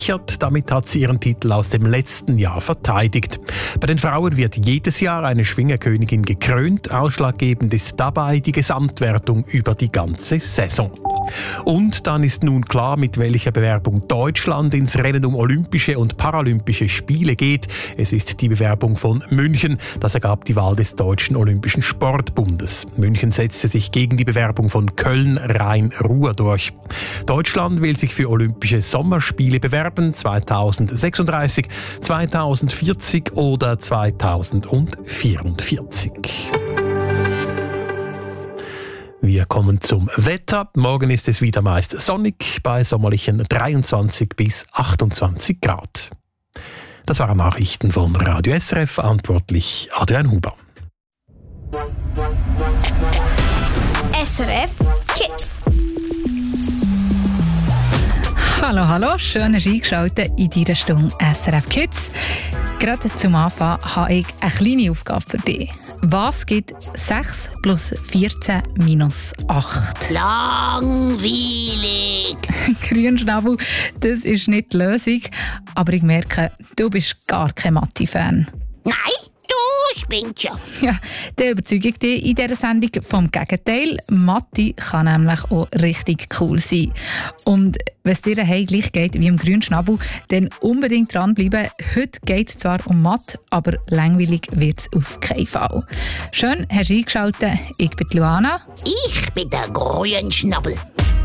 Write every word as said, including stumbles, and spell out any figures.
Damit hat sie ihren Titel aus dem letzten Jahr verteidigt. Bei den Frauen wird jedes Jahr eine Schwingerkönigin gekrönt. Ausschlaggebend ist dabei die Gesamtwertung über die ganze Saison. Und dann ist nun klar, mit welcher Bewerbung Deutschland ins Rennen um Olympische und Paralympische Spiele geht. Es ist die Bewerbung von München. Das ergab die Wahl des Deutschen Olympischen Sportbundes. München setzte sich gegen die Bewerbung von Köln, Rhein-Ruhr durch. Deutschland will sich für Olympische Sommerspiele bewerben, zweitausendsechsunddreißig, zweitausendvierzig oder zweitausendvierundvierzig. Wir kommen zum Wetter. Morgen ist es wieder meist sonnig bei sommerlichen dreiundzwanzig bis achtundzwanzig Grad. Das waren Nachrichten von Radio S R F, verantwortlich Adrian Huber. S R F Kids. Hallo, hallo, schön, dass du eingeschaltet in dieser Stunde S R F Kids. Gerade zum Anfang habe ich eine kleine Aufgabe für dich. Was gibt sechs plus vierzehn minus acht? Langweilig! Grünschnabel, das ist nicht die Lösung. Aber ich merke, du bist gar kein Mathe-Fan. Nein, du spinnst ja. Ja, dann überzeuge ich dich in dieser Sendung vom Gegenteil. Mathe kann nämlich auch richtig cool sein. Und wenn es dir daheim gleich geht wie im Grünschnabel, dann unbedingt dranbleiben. Heute geht es zwar um Mathe, aber langweilig wird es auf keinen Fall. Schön, hast du eingeschaltet. Ich bin Luana. Ich bin der Grünschnabel.